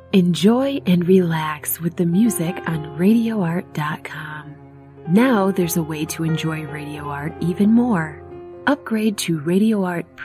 Enjoy and relax with the music on RadioArt.com. Now there's a way to enjoy Radio Art even more. Upgrade to Radio Art